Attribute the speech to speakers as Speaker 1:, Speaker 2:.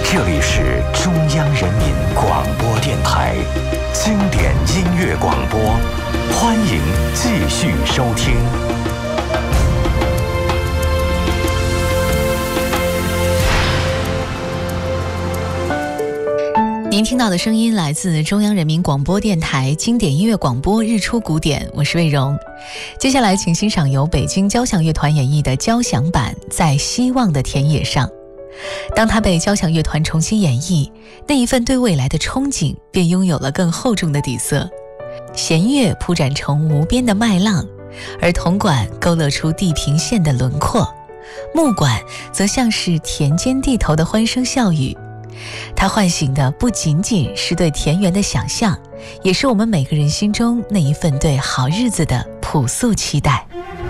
Speaker 1: 这里是中央人民广播电台经典音乐广播，欢迎继续收听。
Speaker 2: 您听到的声音来自中央人民广播电台经典音乐广播日出古典，我是魏荣。接下来请欣赏由北京交响乐团演绎的交响版《在希望的田野上》。当它被交响乐团重新演绎，那一份对未来的憧憬便拥有了更厚重的底色。弦乐铺展成无边的麦浪，而铜管勾勒出地平线的轮廓，木管则像是田间地头的欢声笑语。它唤醒的不仅仅是对田园的想象，也是我们每个人心中那一份对好日子的朴素期待。